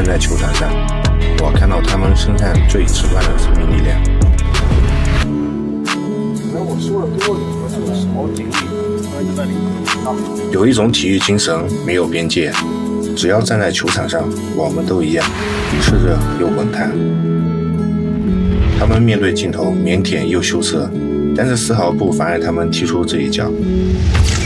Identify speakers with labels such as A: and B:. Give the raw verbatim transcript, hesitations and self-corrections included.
A: 站在球场上，我看到他们身上最直观的生命力量。
B: 可能我输的多，我是少经历，所以在那里
A: 有一种体育精神没有边界，只要站在球场上，我们都一样，炽热又稳态。他们面对镜头腼腆又羞涩，但是丝毫不妨碍他们踢出这一脚。